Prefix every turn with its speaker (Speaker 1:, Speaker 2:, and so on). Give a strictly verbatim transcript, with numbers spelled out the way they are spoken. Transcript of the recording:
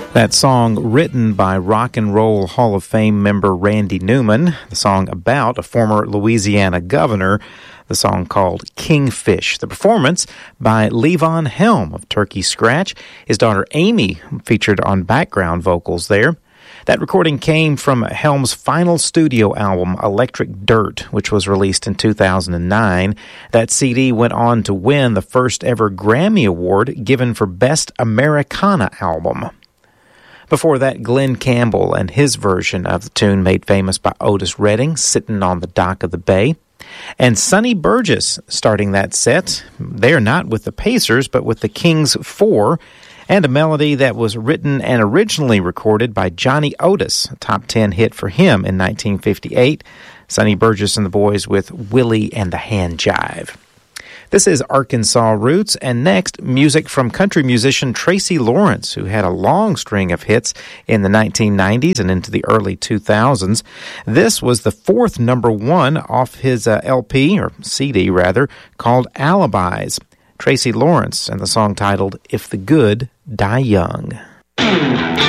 Speaker 1: That song written by Rock and Roll Hall of Fame member Randy Newman, the song about a former Louisiana governor, the song called Kingfish. The performance by Levon Helm of Turkey Scratch. His daughter Amy featured on background vocals there. That recording came from Helm's final studio album, Electric Dirt, which was released in two thousand nine. That C D went on to win the first ever Grammy Award given for Best Americana Album. Before that, Glenn Campbell and his version of the tune made famous by Otis Redding, Sitting on the Dock of the Bay. And Sonny Burgess starting that set. They're not with the Pacers, but with the Kings Four, and a melody that was written and originally recorded by Johnny Otis, a top ten hit for him in nineteen fifty-eight. Sonny Burgess and the Boys with Willie and the Hand Jive. This is Arkansas Roots, and next, music from country musician Tracy Lawrence, who had a long string of hits in the nineteen nineties and into the early two thousands. This was the fourth number one off his uh, L P, or C D rather, called Alibis. Tracy Lawrence and the song titled If the Good Die Young.